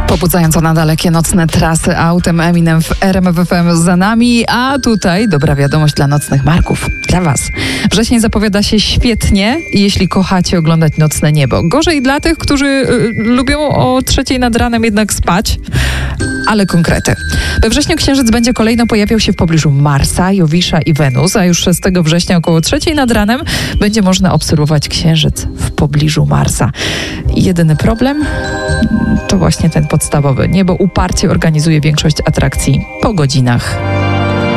Pobudzająco na dalekie nocne trasy autem Eminem w RMF FM za nami, a tutaj dobra wiadomość dla nocnych Marków, dla Was. Wrzesień zapowiada się świetnie, jeśli kochacie oglądać nocne niebo. Gorzej dla tych, którzy lubią o 3:00 nad ranem jednak spać, ale konkrety. We wrześniu księżyc będzie kolejno pojawiał się w pobliżu Marsa, Jowisza i Wenus, a już 6 września około 3:00 nad ranem będzie można obserwować księżyc w pobliżu Marsa. Jedyny problem to właśnie ten podstawowy. Niebo uparcie organizuje większość atrakcji po godzinach